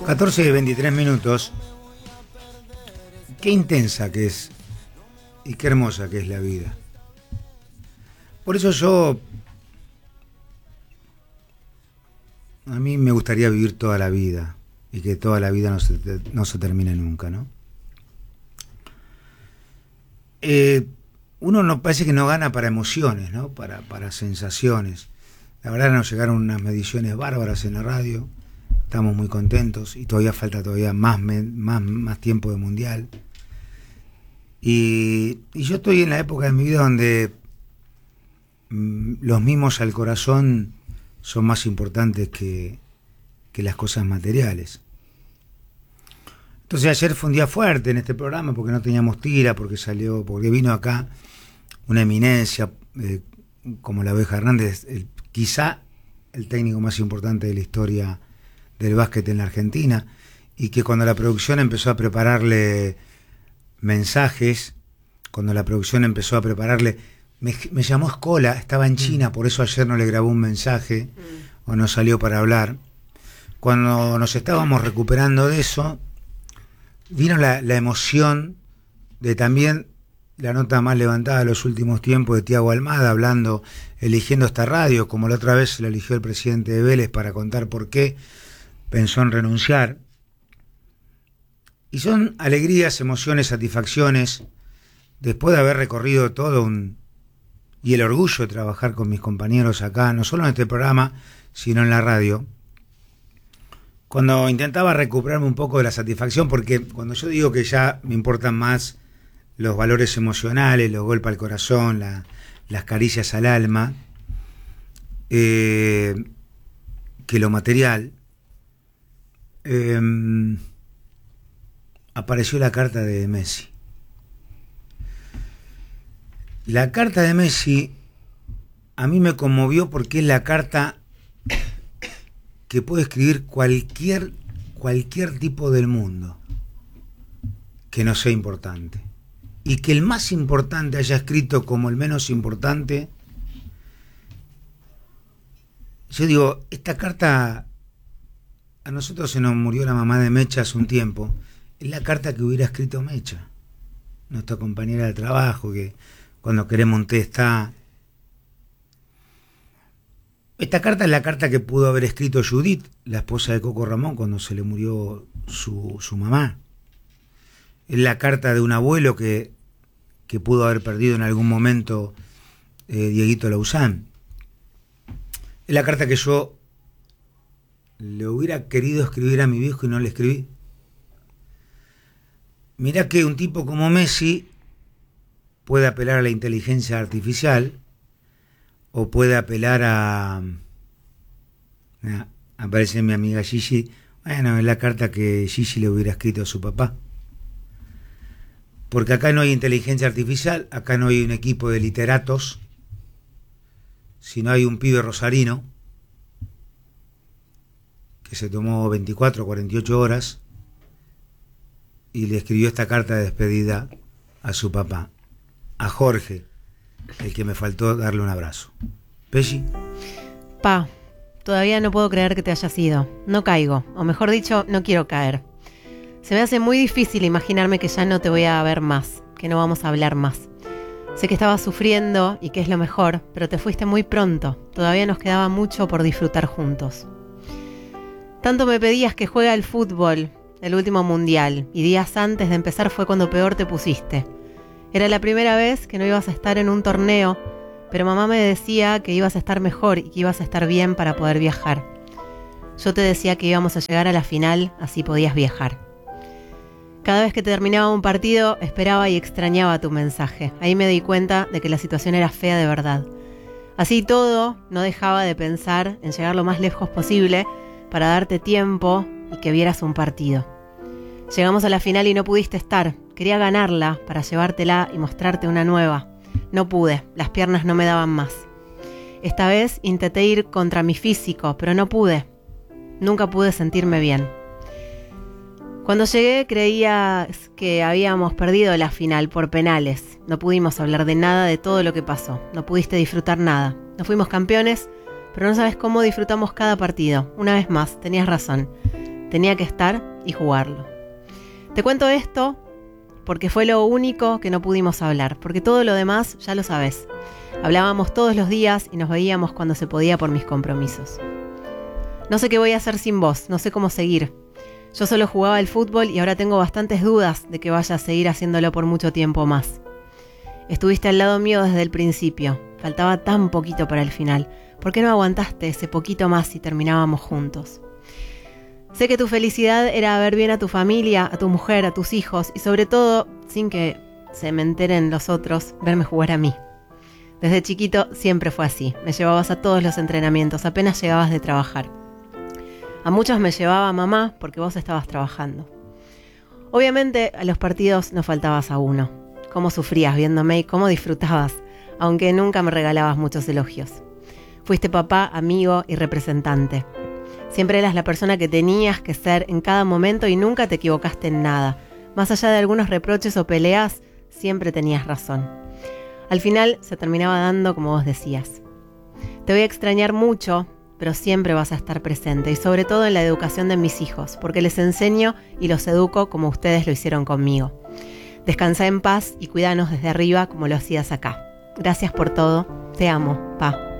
14:23. Qué intensa que es y qué hermosa que es la vida. Por eso a mí me gustaría vivir toda la vida y que toda la vida no se termine nunca, ¿no? Uno no parece que no gana para emociones, ¿no? Para sensaciones. La verdad nos llegaron unas mediciones bárbaras en la radio. Estamos muy contentos y todavía falta más tiempo de mundial. Y yo estoy en la época de mi vida donde los mimos al corazón son más importantes que las cosas materiales. Entonces ayer fue un día fuerte en este programa porque no teníamos tira, porque vino acá una eminencia como la Oveja Hernández, quizá el técnico más importante de la historia del básquet en la Argentina, y que cuando la producción empezó a prepararle mensajes, me llamó Escola, estaba en China, por eso ayer no le grabó un mensaje o no salió para hablar. Cuando nos estábamos recuperando de eso, vino la emoción de también la nota más levantada de los últimos tiempos de Tiago Almada, eligiendo esta radio, como la otra vez la eligió el presidente de Vélez para contar por qué pensó en renunciar. Y son alegrías, emociones, satisfacciones, después de haber recorrido y el orgullo de trabajar con mis compañeros acá, no solo en este programa, sino en la radio. Cuando intentaba recuperarme un poco de la satisfacción, porque cuando yo digo que ya me importan más los valores emocionales, los golpes al corazón, las caricias al alma, que lo material, apareció la carta de Messi. La carta de Messi a mí me conmovió porque es la carta que puede escribir cualquier tipo del mundo que no sea importante, y que el más importante haya escrito como el menos importante. Yo digo, esta carta, a nosotros se nos murió la mamá de Mecha hace un tiempo, es la carta que hubiera escrito Mecha, nuestra compañera de trabajo, que cuando queremos un té está. Esta carta es la carta que pudo haber escrito Judith, la esposa de Coco Ramón, cuando se le murió su mamá. Es la carta de un abuelo que pudo haber perdido en algún momento Dieguito Lauzán. Es la carta que yo le hubiera querido escribir a mi viejo y no le escribí. Mirá que un tipo como Messi puede apelar a la inteligencia artificial o puede apelar aparece mi amiga Gigi. Bueno, es la carta que Gigi le hubiera escrito a su papá. Porque acá no hay inteligencia artificial, acá no hay un equipo de literatos, sino hay un pibe rosarino que se tomó 24 o 48 horas y le escribió esta carta de despedida a su papá, a Jorge, el que me faltó darle un abrazo. ¿Pesci? Pa, todavía no puedo creer que te hayas ido. No caigo, o mejor dicho, no quiero caer. Se me hace muy difícil imaginarme que ya no te voy a ver más, que no vamos a hablar más. Sé que estabas sufriendo y que es lo mejor, pero te fuiste muy pronto. Todavía nos quedaba mucho por disfrutar juntos. Tanto me pedías que juegue al fútbol, el último mundial, y días antes de empezar fue cuando peor te pusiste. Era la primera vez que no ibas a estar en un torneo, pero mamá me decía que ibas a estar mejor y que ibas a estar bien para poder viajar. Yo te decía que íbamos a llegar a la final, así podías viajar. Cada vez que terminaba un partido, esperaba y extrañaba tu mensaje. Ahí me di cuenta de que la situación era fea de verdad. Así todo, no dejaba de pensar en llegar lo más lejos posible para darte tiempo y que vieras un partido. Llegamos a la final y no pudiste estar. Quería ganarla para llevártela y mostrarte una nueva. No pude, las piernas no me daban más. Esta vez intenté ir contra mi físico, pero no pude. Nunca pude sentirme bien. Cuando llegué creías que habíamos perdido la final por penales. No pudimos hablar de nada de todo lo que pasó. No pudiste disfrutar nada. No fuimos campeones, pero no sabes cómo disfrutamos cada partido. Una vez más, tenías razón. Tenía que estar y jugarlo. Te cuento esto porque fue lo único que no pudimos hablar, porque todo lo demás ya lo sabés. Hablábamos todos los días y nos veíamos cuando se podía por mis compromisos. No sé qué voy a hacer sin vos, no sé cómo seguir. Yo solo jugaba al fútbol y ahora tengo bastantes dudas de que vaya a seguir haciéndolo por mucho tiempo más. Estuviste al lado mío desde el principio, faltaba tan poquito para el final. ¿Por qué no aguantaste ese poquito más y terminábamos juntos? Sé que tu felicidad era ver bien a tu familia, a tu mujer, a tus hijos y sobre todo, sin que se me enteren los otros, verme jugar a mí. Desde chiquito siempre fue así, me llevabas a todos los entrenamientos, apenas llegabas de trabajar. A muchos me llevaba mamá porque vos estabas trabajando. Obviamente a los partidos no faltabas a uno. Cómo sufrías viéndome y cómo disfrutabas, aunque nunca me regalabas muchos elogios. Fuiste papá, amigo y representante. Siempre eras la persona que tenías que ser en cada momento y nunca te equivocaste en nada. Más allá de algunos reproches o peleas, siempre tenías razón. Al final se terminaba dando como vos decías. Te voy a extrañar mucho, pero siempre vas a estar presente y sobre todo en la educación de mis hijos, porque les enseño y los educo como ustedes lo hicieron conmigo. Descansa en paz y cuídanos desde arriba como lo hacías acá. Gracias por todo. Te amo, Pa.